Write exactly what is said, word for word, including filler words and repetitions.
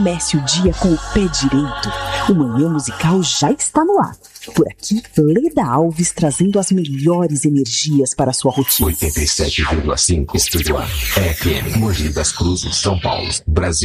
Comece o dia com o pé direito. O Manhã Musical já está no ar. Por aqui, Leda Alves trazendo as melhores energias para a sua rotina. oitenta e sete vírgula cinco Estúdio A, F M, Mogi das Cruzes, São Paulo, Brasil.